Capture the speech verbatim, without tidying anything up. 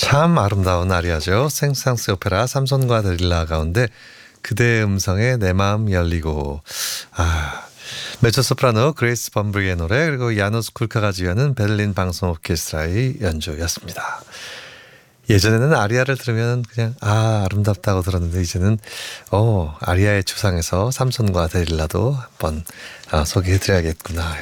참 아름다운 아리아죠. 생상스 오페라 삼손과 데릴라 가운데 그대의 음성에 내 마음 열리고. 아, 메조소프라노 그레이스 범브리의 노래, 그리고 야누스 쿨카가 지휘하는 베를린 방송 오케스트라의 연주였습니다. 예전에는 아리아를 들으면 그냥 아 아름답다고 들었는데, 이제는 어 아리아의 추상에서 삼손과 데릴라도 한번 아, 소개해드려야겠구나